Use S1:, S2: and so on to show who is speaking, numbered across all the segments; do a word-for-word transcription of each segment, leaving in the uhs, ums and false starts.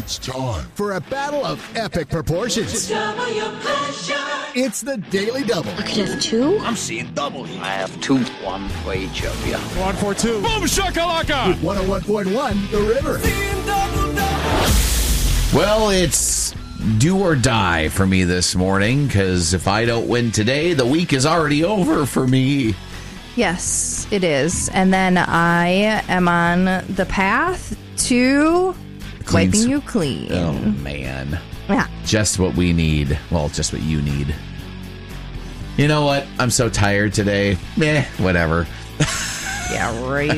S1: It's time for a battle of epic proportions.
S2: Double your pleasure.
S1: It's the Daily Double.
S3: I could have two.
S4: I'm seeing double here.
S5: I have two. One for each of you.
S6: One for two.
S7: Boom shakalaka.
S1: With one oh one point one, The River.
S2: Double, double.
S8: Well, it's do or die for me this morning, because if I don't win today, the week is already over for me.
S9: Yes, it is. And then I am on the path to
S8: Clean
S9: wiping
S8: s-
S9: you clean.
S8: Oh, man.
S9: Yeah.
S8: Just what we need. Well, just what you need. You know what? I'm so tired today. Meh, whatever.
S9: Yeah, right.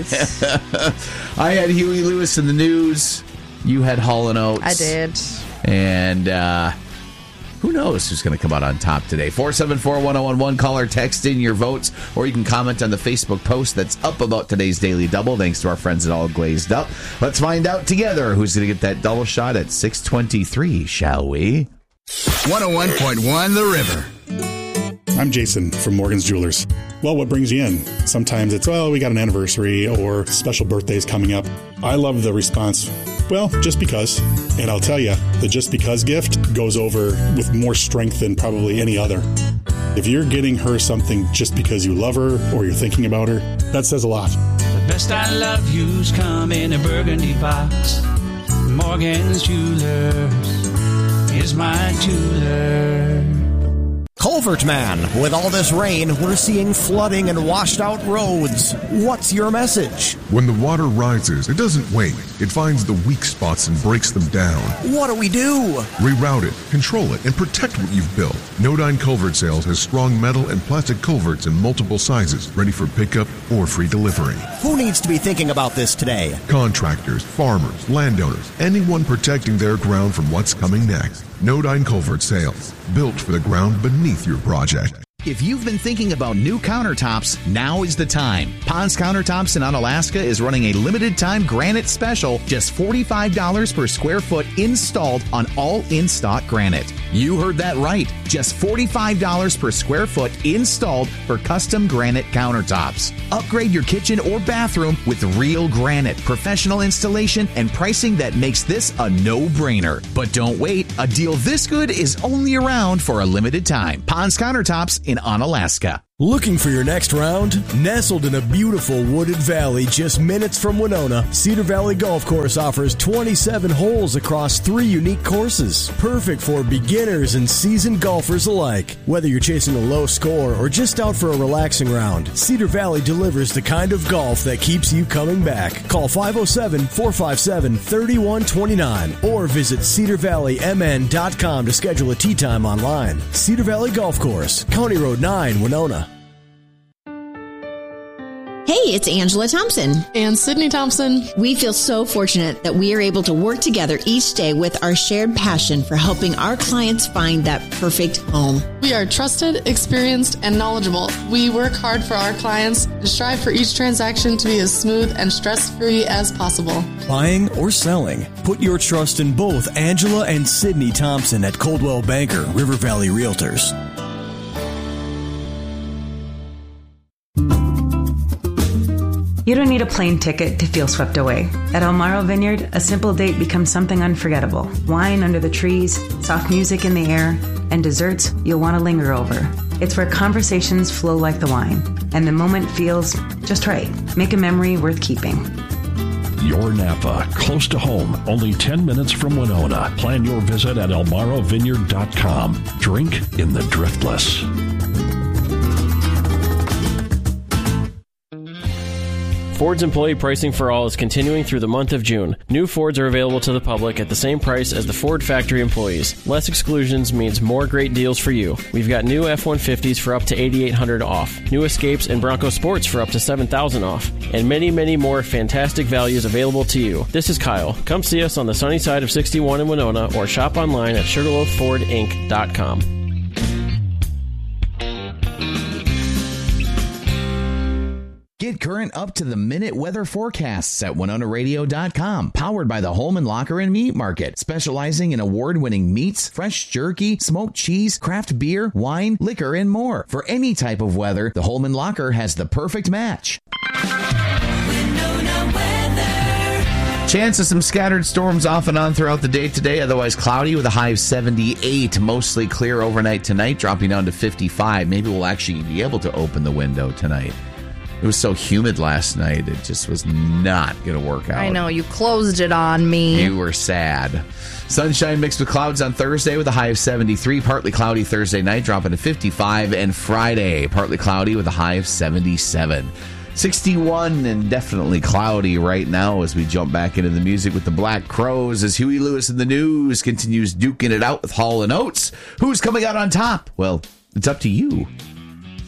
S8: I had Huey Lewis in the news. You had Hall and Oates.
S9: I did.
S8: And uh, who knows who's going to come out on top today. four seven four, one oh one one. Call or text in your votes, or you can comment on the Facebook post that's up about today's Daily Double, thanks to our friends at All Glazed Up. Let's find out together who's going to get that double shot at six twenty-three, shall we?
S1: one oh one point one, The River.
S10: I'm Jason from Morgan's Jewelers. Well, what brings you in? Sometimes it's, well, we got an anniversary or special birthdays coming up. I love the response, well, just because. And I'll tell you, the just because gift goes over with more strength than probably any other. If you're getting her something just because you love her or you're thinking about her, that says a lot.
S11: The best I love you's come in a burgundy box. Morgan's Jewelers is my jeweler.
S12: Culvert Man, with all this rain, we're seeing flooding and washed out roads. What's your message?
S13: When the water rises, it doesn't wait. It finds the weak spots and breaks them down.
S12: What do we do?
S13: Reroute it, control it, and protect what you've built. Nodine Culvert Sales has strong metal and plastic culverts in multiple sizes, ready for pickup or free delivery.
S12: Who needs to be thinking about this today?
S13: Contractors, farmers, landowners, anyone protecting their ground from what's coming next. Nodine Culvert Sales, built for the ground beneath your project.
S14: If you've been thinking about new countertops, now is the time. Pond's Countertops in Onalaska is running a limited-time granite special, just forty-five dollars per square foot installed on all in-stock granite. You heard that right. Just forty-five dollars per square foot installed for custom granite countertops. Upgrade your kitchen or bathroom with real granite, professional installation, and pricing that makes this a no-brainer. But don't wait. A deal this good is only around for a limited time. Pond's Countertops in Onalaska.
S15: Looking for your next round? Nestled in a beautiful wooded valley just minutes from Winona, Cedar Valley Golf Course offers twenty-seven holes across three unique courses. Perfect for beginners and seasoned golfers alike. Whether you're chasing a low score or just out for a relaxing round, Cedar Valley delivers the kind of golf that keeps you coming back. Call five oh seven, four five seven, three one two nine or visit cedar valley m n dot com to schedule a tee time online. Cedar Valley Golf Course, County Road nine, Winona.
S16: Hey, it's Angela Thompson.
S17: And Sydney Thompson.
S16: We feel so fortunate that we are able to work together each day with our shared passion for helping our clients find that perfect home.
S17: We are trusted, experienced, and knowledgeable. We work hard for our clients and strive for each transaction to be as smooth and stress-free as possible.
S15: Buying or selling? Put your trust in both Angela and Sydney Thompson at Coldwell Banker, River Valley Realtors.
S18: You don't need a plane ticket to feel swept away. At Elmaro Vineyard, a simple date becomes something unforgettable. Wine under the trees, soft music in the air, and desserts you'll want to linger over. It's where conversations flow like the wine, and the moment feels just right. Make a memory worth keeping.
S19: Your Napa, close to home, only ten minutes from Winona. Plan your visit at elmaro vineyard dot com. Drink in the Driftless.
S20: Ford's employee pricing for all is continuing through the month of June. New Fords are available to the public at the same price as the Ford factory employees. Less exclusions means more great deals for you. We've got new F one fifties for up to eight thousand eight hundred dollars off, new Escapes and Bronco Sports for up to seven thousand dollars off, and many, many more fantastic values available to you. This is Kyle. Come see us on the sunny side of sixty-one in Winona or shop online at sugarloaf ford inc dot com.
S14: Get current up-to-the-minute weather forecasts at winona radio dot com. Powered by the Holman Locker and Meat Market, specializing in award-winning meats, fresh jerky, smoked cheese, craft beer, wine, liquor, and more. For any type of weather, the Holman Locker has the perfect match.
S2: Winona weather.
S8: Chance of some scattered storms off and on throughout the day today. Otherwise cloudy with a high of seventy-eight. Mostly clear overnight tonight, dropping down to fifty-five. Maybe we'll actually be able to open the window tonight. It was so humid last night. It just was not going to work out.
S9: I know. You closed it on me.
S8: You were sad. Sunshine mixed with clouds on Thursday with a high of seventy-three. Partly cloudy Thursday night, dropping to fifty-five. And Friday, partly cloudy with a high of seventy-seven. sixty-one and definitely cloudy right now as we jump back into the music with the Black Crowes as Huey Lewis in the News continues duking it out with Hall and Oates. Who's coming out on top? Well, it's up to you.